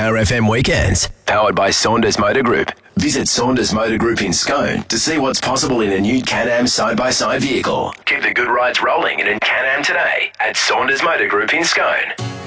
Power FM weekends. Powered by Saunders Motor Group. Visit Saunders Motor Group in Scone to see what's possible in a new Can-Am side-by-side vehicle. Keep the good rides rolling in a Can-Am today at Saunders Motor Group in Scone.